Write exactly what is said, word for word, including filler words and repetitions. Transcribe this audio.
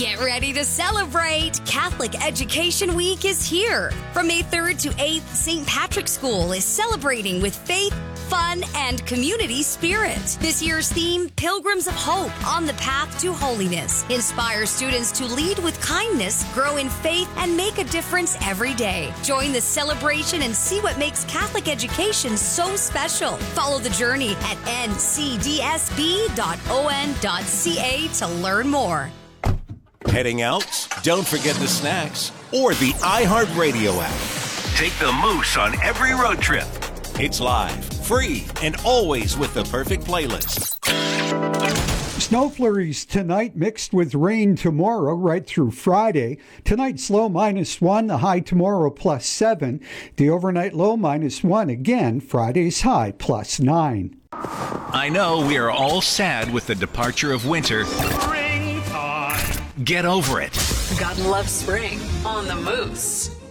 Get ready to celebrate! Catholic Education Week is here. From May third to eighth, Saint Patrick's School is celebrating with faith, fun, and community spirit. This year's theme, Pilgrims of Hope on the Path to Holiness, inspires students to lead with kindness, grow in faith, and make a difference every day. Join the celebration and see what makes Catholic education so special. Follow the journey at n c d s b dot o n dot c a to learn more. Heading out? Don't forget the snacks or the iHeartRadio app. Take the Moose on every road trip. It's live, free, and always with the perfect playlist. Snow flurries tonight mixed with rain tomorrow right through Friday. Tonight's low minus one, the high tomorrow plus seven. The overnight low minus one again, Friday's high plus nine. I know we are all sad with the departure of winter. Springtime. Get over it. God loves spring on the Moose.